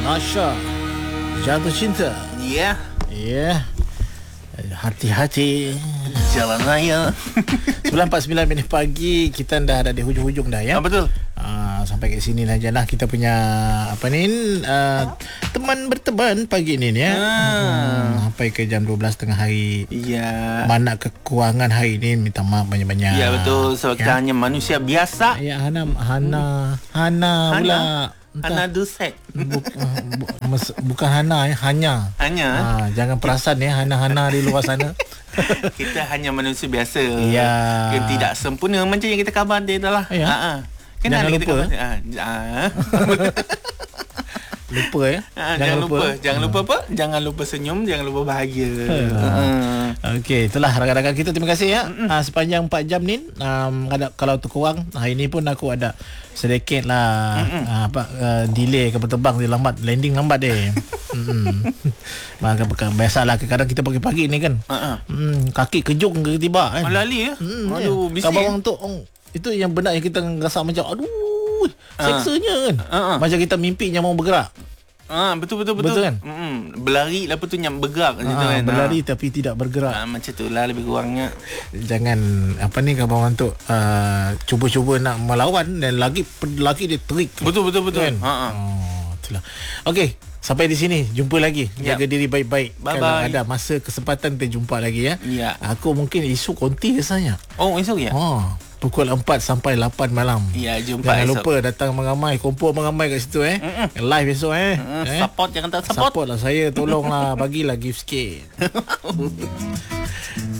Asha jatuh cinta. Ya, Ya, hati-hati. jalan raya. 9.49 pagi. Kita dah ada di hujung-hujung dah ya. Betul. Sampai ke sini aja lah kita punya teman berteman pagi ni ya. Sampai ke jam 12 tengah hari. Ya. Mana kekurangan hari ni minta maaf banyak-banyak. Ya, betul. Sebab kita hanya manusia biasa. Ya, Hana pula. Hana Duset. Bukan Hana ya, Hanya. Jangan perasan ya Hana di luar sana. Kita hanya manusia biasa. Ya. Yang tidak sempurna macam yang kita khabar dia dah lah. Ya. Jangan lupa. Lupa ya. Jangan lupa apa? Jangan lupa senyum, jangan lupa bahagia. Okey, itulah rakan-rakan kita. Terima kasih ya. Sepanjang 4 jam ni kalau terkurang, hari ni pun aku ada sedikit lah delay kapal terbang dia lambat, landing lambat dia. Maka biasalah kadang kita pagi-pagi ni kan. Kaki kejung ke tiba kan. Lali ya. Aduh, bising. Kabar orang tu itu yang benar yang kita rasa macam aduh seksanya kan. Macam kita mimpi yang mau bergerak. Betul kan. Berlari lah tu yang bergerak macam tu kan. Berlari tapi tidak bergerak. Macam tu lah lebih kurangnya. Jangan kabar orang tu cuba-cuba nak melawan dan lagi dia terik. Betul kan? Itulah. Okey, sampai di sini. Jumpa lagi. Jaga diri baik-baik. Bye-bye. Kalau ada masa kesempatan kita jumpa lagi ya. Aku mungkin esok konti rasanya. Oh, esok ya? Pukul 4 sampai 8 malam. Ya, jumpa Jangan esok. lupa datang mengamai, kumpul mengamai kat situ Live esok Support, jangan tak support. Support lah saya, tolonglah bagilah gift sikit.